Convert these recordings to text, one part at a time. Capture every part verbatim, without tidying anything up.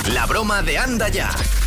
La broma de Anda Ya.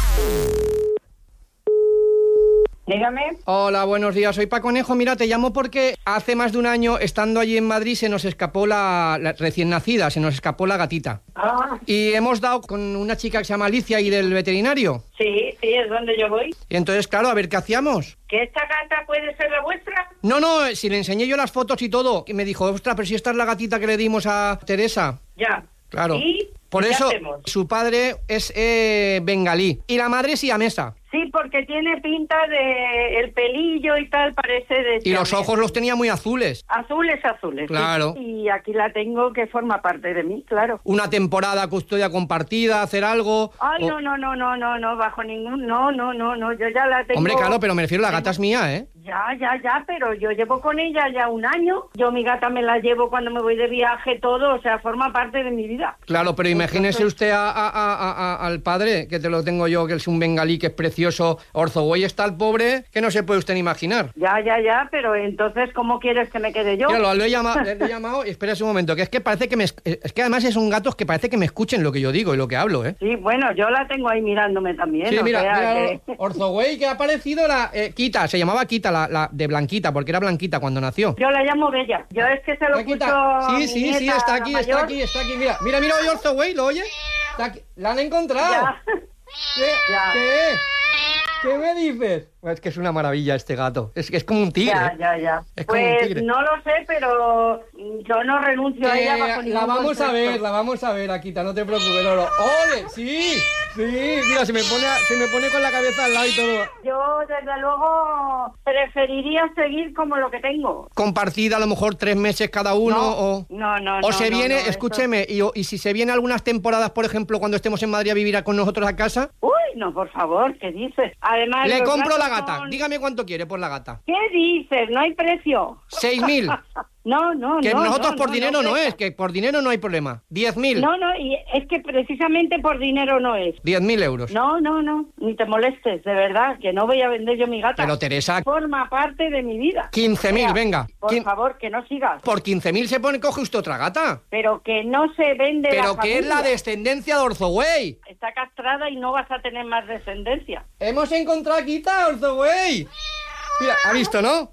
Dígame. Hola, buenos días. Soy Paco Conejo. Mira, te llamo porque hace más de un año, estando allí en Madrid, se nos escapó la, la recién nacida, se nos escapó la gatita. Ah, Y hemos dado con una chica que se llama Alicia y del veterinario. sí, sí, es donde yo voy. Y entonces, claro, a ver qué hacíamos. ¿Que esta gata puede ser la vuestra? No, no, si le enseñé yo las fotos y todo, y me dijo, ostras, pero si esta es la gatita que le dimos a Teresa. Ya. Claro. ¿Y Por qué eso, hacemos? su padre es eh, bengalí y la madre siamesa. Sí, porque tiene pinta de el pelillo y tal, parece de... Y los siamés. ojos los tenía muy azules. Azules, azules. Claro. Sí. Y aquí la tengo que forma parte de mí, claro. Una temporada custodia compartida, hacer algo. Ay, o- no, no, no, no, no, no, bajo ningún... No, no, no, no, yo ya la tengo... Hombre, claro, pero me refiero, la gata es mía, ¿eh? Ya, ya, ya, pero yo llevo con ella ya un año. Yo mi gata me la llevo cuando me voy de viaje, todo, o sea, forma parte de mi vida. Claro, pero imagínese usted a, a- a- a- al padre, que te lo tengo yo, que es un bengalí, que es precioso. Orzogoy está el pobre, que no se puede usted ni imaginar. Ya, ya, ya, pero entonces, ¿cómo quieres que me quede yo? Mira, lo, lo he llamado, le he llamado y espérese un momento, que es que parece que me... es es que además son gatos que parece que me escuchen lo que yo digo y lo que hablo, ¿eh? Sí, bueno, yo la tengo ahí mirándome también. Sí, o mira, sea mira, que- Orzogoy, que ha aparecido la... eh, Quita, se llamaba Quita, la, la de Blanquita, porque era Blanquita cuando nació. Yo la llamo Bella. Yo es que se lo Blanquita. puso a Sí, mi sí, sí, nieta, está la aquí, está mayor. aquí, está aquí, mira. Mira, mira, oye Orzogoy, ¿lo oye? Está aquí. La han encontrado. Ya. ¿Qué? Ya. ¿Qué? ¿Qué me dices? Pues es que es una maravilla este gato. Es que es como un tigre. Ya, ya, ya. Es como un Pues tigre. no lo sé, pero yo no renuncio a ella Eh, bajo ningún la vamos a concepto. ver, la vamos a ver, Aquita, no te preocupes, Lolo. ¡Ole! ¡Sí! ¡Sí! Mira, se me pone, a- se me pone con la cabeza al lado y todo. Yo, desde luego, preferiría seguir como lo que tengo. Compartida a lo mejor tres meses cada uno No, o... no, no, O no, se no, viene, no, eso- escúcheme, y, o- y si se viene algunas temporadas, por ejemplo, cuando estemos en Madrid a vivir a- con nosotros a casa, Uy, no, por favor, ¿qué dices? Además, le los compro la gatos gata. son- Dígame cuánto quiere por la gata. ¿Qué dices? No hay precio. Seis mil. No, no, Que no. nosotros no, por no, dinero no, cuesta. es, que por dinero no hay problema. Diez mil. No, no, y es que precisamente por dinero no es. Diez mil euros. No, no, no, ni te molestes, de verdad, que no voy a vender yo mi gata. Pero Teresa, Forma parte de mi vida. quince mil, O sea, venga. Por Quin- favor, que no sigas. Por quince mil se pone, coge usted otra gata. Pero que no se vende Pero la que es la familia. descendencia de Orzoway. Está castrada y no vas a tener más descendencia. Hemos encontrado a Quita, Orzoway. Mira, ha visto, ¿no?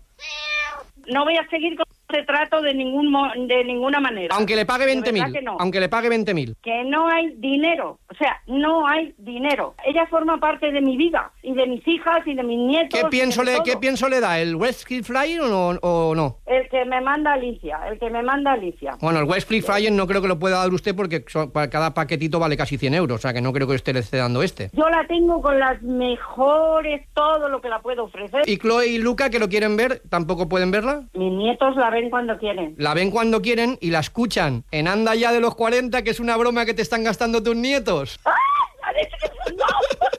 No voy a seguir con este trato de ningún mo- de ninguna manera. Aunque le pague De veinte verdad mil. que no. Aunque le pague veinte mil. Que no hay dinero, o sea, no hay dinero. Ella forma parte de mi vida y de mis hijas y de mis nietos. ¿Qué y pienso, de le, todo. ¿Qué pienso le da? ¿El Westfield Flyer o no, o no? El que me manda Alicia, el que me manda Alicia. Bueno, el Westfield Flyer no creo que lo pueda dar usted porque so- para cada paquetito vale casi cien euros. O sea que no creo que usted le esté dando este. Yo la tengo con las mejores, todo lo que la puedo ofrecer. ¿Y Chloe y Luca, que lo quieren ver, tampoco pueden verla? Mis nietos la ven cuando quieren. La ven cuando quieren y la escuchan en Anda Ya de los cuarenta, que es una broma que te están gastando tus nietos. ¡Ay! ¡Ha dicho que no!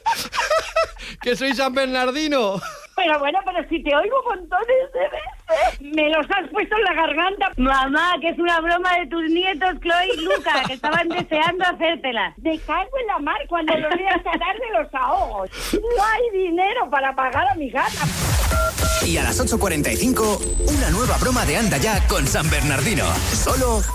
¡Que soy San Bernardino! Pero bueno, pero si te oigo montones de veces. Me los has puesto en la garganta. Mamá, que es una broma de tus nietos, Chloe y Luca, que estaban deseando hacértela. Me cago en la mar cuando los voy a sacar de los ahogos. No hay dinero para pagar a mi gata. Y a las ocho cuarenta y cinco, una nueva broma de Anda Ya con San Bernardino. Solo